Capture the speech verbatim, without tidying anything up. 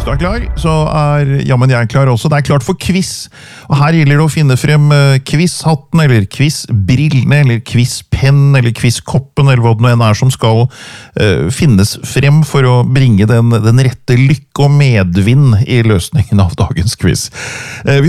Bolstad klar, så er jammen jeg klar også. Det er klart for quiz. Og her gjelder det å finne frem quizhatten, eller quizbrillene, eller quizpenn, eller quizkoppen, eller hva det nå enn er som skal uh, finnes frem for å bringe den, den rette lykke og medvind i løsningen av dagens quiz. Uh, vi